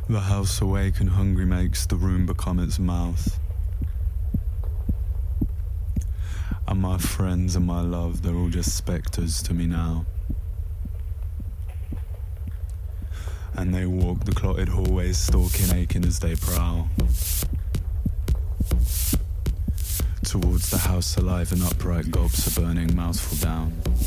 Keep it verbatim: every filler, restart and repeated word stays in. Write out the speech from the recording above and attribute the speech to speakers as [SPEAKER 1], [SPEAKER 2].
[SPEAKER 1] The house awake and hungry makes the room become its mouth. And my friends and my love, they're all just spectres to me now. And they walk the clotted hallways, stalking, aching as they prowl towards the house alive and upright, gulps a burning mouthful down.